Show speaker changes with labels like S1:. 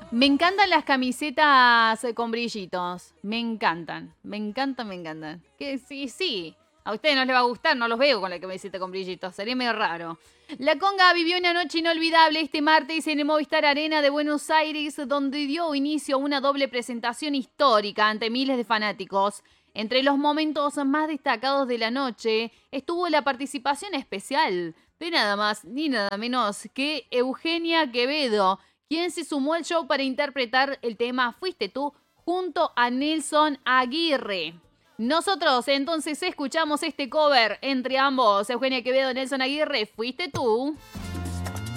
S1: Me encantan las camisetas con brillitos. Me encantan. Me encantan, me encantan. Que sí, sí. A ustedes no les va a gustar, no los veo con la camiseta con brillitos. Sería medio raro. La Conga vivió una noche inolvidable este martes en el Movistar Arena de Buenos Aires, donde dio inicio a una doble presentación histórica ante miles de fanáticos. Entre los momentos más destacados de la noche estuvo la participación especial de nada más ni nada menos que Eugenia Quevedo, quien se sumó al show para interpretar el tema Fuiste tú junto a Nelson Aguirre. Nosotros entonces escuchamos este cover entre ambos, Eugenia Quevedo y Nelson Aguirre, Fuiste tú.